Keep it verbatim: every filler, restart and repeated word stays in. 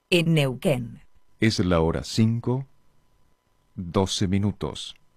en Neuquén. Es la hora cinco, doce minutos.